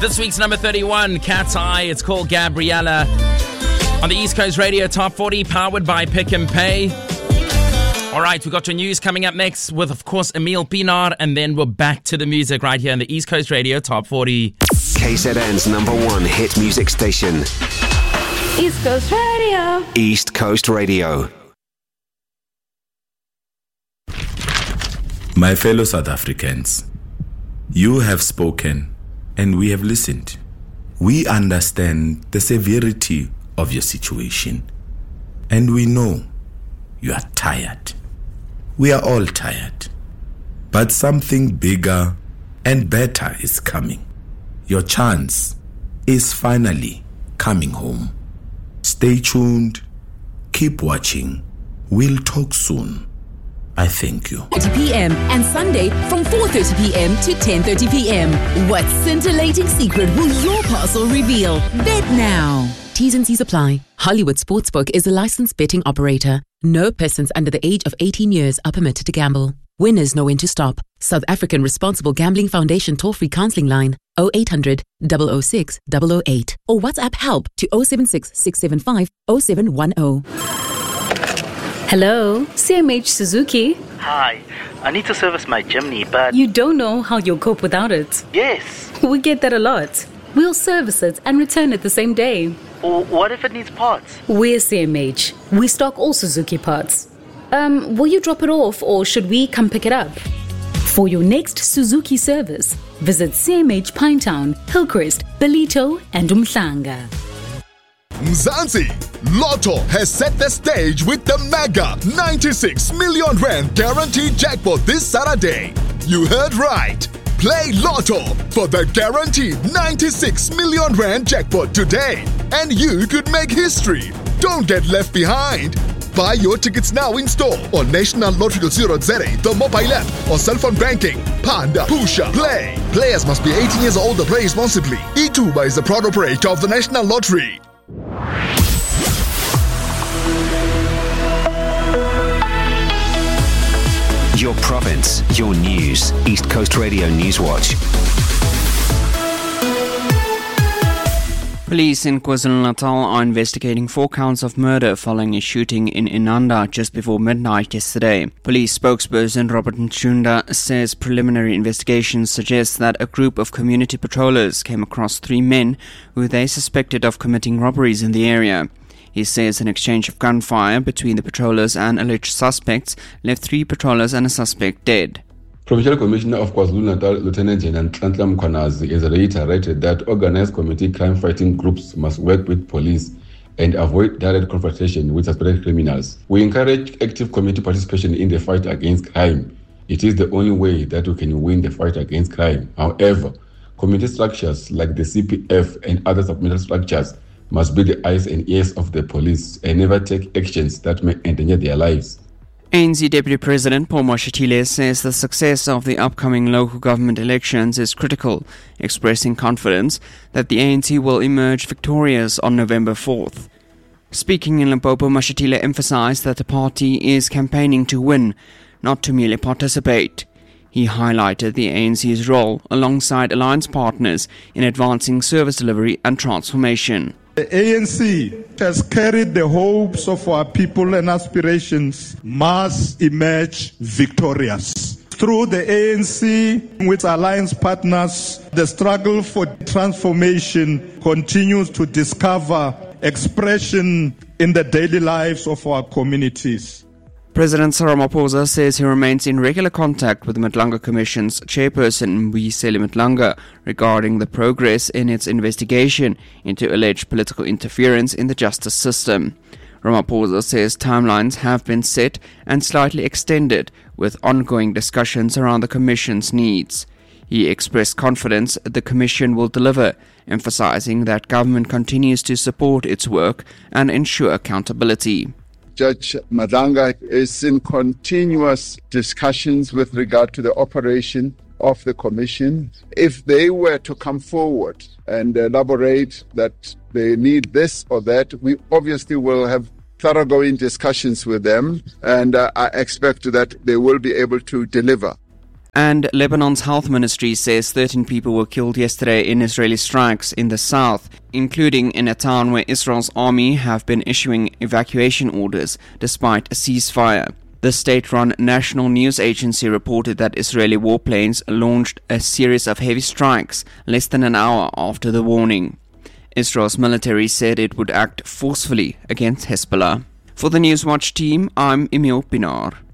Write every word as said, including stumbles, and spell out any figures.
This week's number thirty-one, Cat's Eye. It's called Gabriella. On the East Coast Radio Top forty, powered by Pick and Pay. All right, we got your news coming up next with, of course, Emile Pienaar, and then we're back to the music right here on the East Coast Radio Top forty. K Z N's number one hit music station. East Coast Radio. East Coast Radio. My fellow South Africans, you have spoken and we have listened. We understand the severity of your situation and we know you are tired. We are all tired. But something bigger and better is coming. Your chance is finally coming home. Stay tuned. Keep watching. We'll talk soon. I thank you. thirty p.m. and Sunday from four thirty p.m. to ten thirty p.m. What scintillating secret will your parcel reveal? Bet now. T's and C's apply. Hollywood Sportsbook is a licensed betting operator. No persons under the age of eighteen years are permitted to gamble. Winners know when to stop. South African Responsible Gambling Foundation toll-free counseling line oh eight hundred, double oh six, double oh eight or WhatsApp help to oh seven six, six seven five, oh seven one oh. Hello, C M H Suzuki. Hi, I need to service my Jimny, but... You don't know how you'll cope without it. Yes. We get that a lot. We'll service it and return it the same day. Or what if it needs parts? We're C M H. We stock all Suzuki parts. Um, will you drop it off or should we come pick it up? For your next Suzuki service, visit C M H Pinetown, Hillcrest, Ballito and Umhlanga. Mzansi, Lotto has set the stage with the mega ninety-six million rand guaranteed jackpot this Saturday. You heard right. Play Lotto for the guaranteed ninety-six million rand jackpot today, and you could make history. Don't get left behind. Buy your tickets now in store on national lottery dot co dot za, the mobile app, or cell phone banking. Panda, Pusha, Play. Players must be eighteen years old to play responsibly. eTuba is the proud operator of the National Lottery. Your province, your news. East Coast Radio Newswatch. Police in KwaZulu-Natal are investigating four counts of murder following a shooting in Inanda just before midnight yesterday. Police spokesperson Robert Nchunda says preliminary investigations suggest that a group of community patrollers came across three men who they suspected of committing robberies in the area. He says an exchange of gunfire between the patrollers and alleged suspects left three patrollers and a suspect dead. Provincial Commissioner of KwaZulu-Natal, Lieutenant General Nhlanhla Mkhwanazi, has reiterated that organized community crime-fighting groups must work with police and avoid direct confrontation with suspected criminals. We encourage active community participation in the fight against crime. It is the only way that we can win the fight against crime. However, community structures like the C P F and other submitted structures must be the eyes and ears of the police and never take actions that may endanger their lives. A N C Deputy President Paul Mashatile says the success of the upcoming local government elections is critical, expressing confidence that the A N C will emerge victorious on November fourth. Speaking in Limpopo, Mashatile emphasized that the party is campaigning to win, not to merely participate. He highlighted the A N C's role alongside alliance partners in advancing service delivery and transformation. The A N C has carried the hopes of our people and aspirations must emerge victorious. Through the A N C, with alliance partners, the struggle for transformation continues to discover expression in the daily lives of our communities. President Cyril Ramaphosa says he remains in regular contact with the Matlanga Commission's chairperson, Mbuyiseni Matlanga, regarding the progress in its investigation into alleged political interference in the justice system. Ramaphosa says timelines have been set and slightly extended, with ongoing discussions around the Commission's needs. He expressed confidence the Commission will deliver, emphasizing that government continues to support its work and ensure accountability. Judge Madanga is in continuous discussions with regard to the operation of the Commission. If they were to come forward and elaborate that they need this or that, we obviously will have thoroughgoing discussions with them, and uh, I expect that they will be able to deliver. And Lebanon's health ministry says thirteen people were killed yesterday in Israeli strikes in the south, including in a town where Israel's army have been issuing evacuation orders despite a ceasefire. The state-run national news agency reported that Israeli warplanes launched a series of heavy strikes less than an hour after the warning. Israel's military said it would act forcefully against Hezbollah. For the Newswatch team, I'm Emil Pinar.